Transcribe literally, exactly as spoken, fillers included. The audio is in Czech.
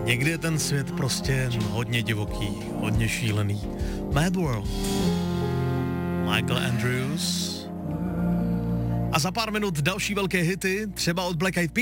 Někdy je ten svět prostě hodně divoký, hodně šílený. Mad World. Michael Andrews. A za pár minut další velké hity, třeba od Black Eyed Peas.